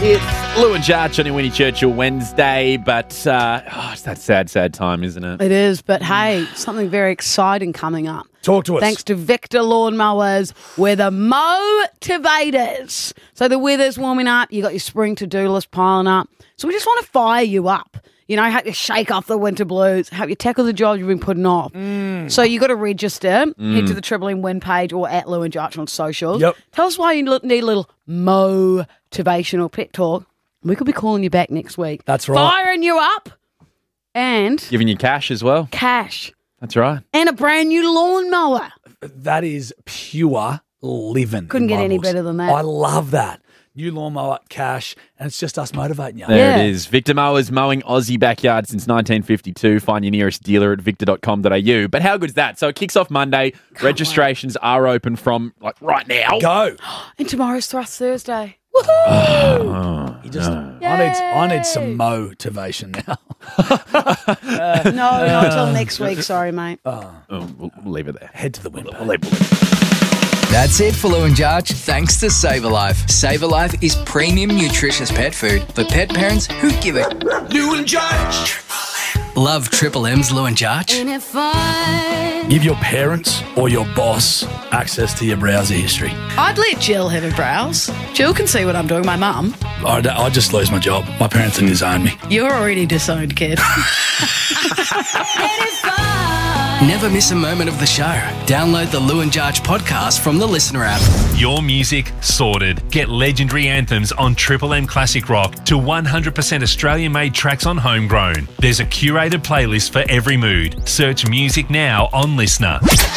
It's Lou and Jarch on your Winnie Churchill Wednesday, but it's that sad time, isn't it? It is, but hey, something very exciting coming up. Talk to us. Thanks to Victor Lawnmowers, we're the motivators. So the weather's warming up, you got your spring to-do list piling up. So we just want to fire you up. You know, help you shake off the winter blues, help you tackle the jobs you've been putting off. So you got to register. Head to the Triple M Win page or at Lou and Jarch on socials. Yep. Tell us why you need a little motivational pep talk. We could be calling you back next week. That's right. Firing you up and Giving you cash as well. cash That's right. and a brand new lawnmower. That is pure living. Couldn't in get my any books. better than that. I love that. New lawnmower, cash, and it's just us motivating you. There Yeah. it is. Victor Mowers mowing Aussie backyard since 1952. Find your nearest dealer at victor.com.au. But how good is that? So it kicks off Monday. Registrations are open from right now. Go. And tomorrow's Thrust Thursday. Woohoo! You just, I need some motivation now. No, not till next week. Sorry, mate. We'll leave it there. Head to the window. That's it for Lou and Jarch, thanks to Save a Life. Save a Life is premium nutritious pet food for pet parents who give it. Lou and Jarch. Love Triple M's Lou and Jarch? Give your parents or your boss access to your browser history. I'd let Jill have a browse. Jill can see what I'm doing, my mum. I'd just lose my job. My parents would disown me. You're already disowned, kid. Never miss a moment of the show. Download the Lou and Jarch podcast from the Listener app. Your music sorted. Get legendary anthems on Triple M Classic Rock to 100% Australian-made tracks on Homegrown. There's a curated playlist for every mood. Search music now on Listener.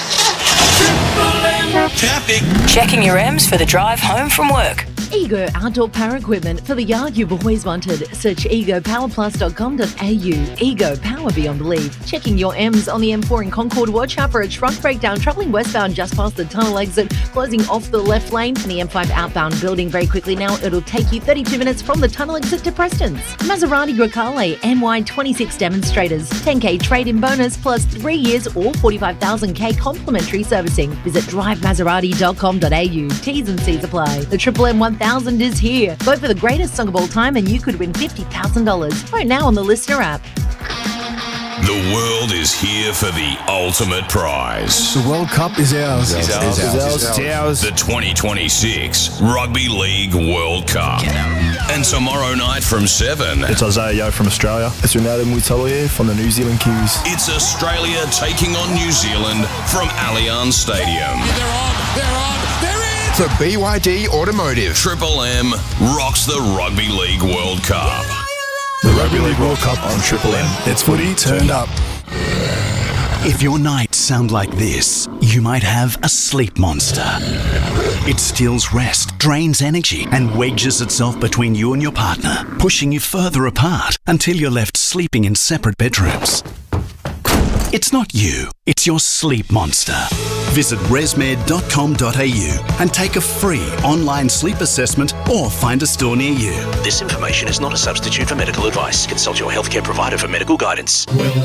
Checking your M's for the drive home from work. Ego outdoor power equipment for the yard you've always wanted. Search egopowerplus.com.au. Ego power beyond belief. Checking your M's on the M4 in Concord. Watch out for a truck breakdown travelling westbound just past the tunnel exit, closing off the left lane and the M5 outbound building very quickly now. It'll take you 32 minutes from the tunnel exit to Preston's. Maserati Grecale NY26 demonstrators. 10k trade-in bonus plus 3 years or 45,000k complimentary servicing. Visit drivemaserati.com.au. T's and C's apply. The Triple M 1000 is here. Vote for the greatest song of all time and you could win $50,000. Vote now on the Listener app. The world is here for the ultimate prize. The World Cup is ours. It's ours. The 2026 Rugby League World Cup. And tomorrow night from 7. It's Isaiah Yeo from Australia. It's Ronaldo Muitaloye from the New Zealand Kiwis. It's Australia taking on New Zealand from Allianz Stadium. For BYD Automotive. Triple M rocks the Rugby League World Cup. The Rugby League World Cup on Triple M. It's footy turned up. If your nights sound like this, you might have a sleep monster. It steals rest, drains energy, and wedges itself between you and your partner, pushing you further apart until you're left sleeping in separate bedrooms. It's not you, it's your sleep monster. Visit resmed.com.au and take a free online sleep assessment or find a store near you. This information is not a substitute for medical advice. Consult your healthcare provider for medical guidance.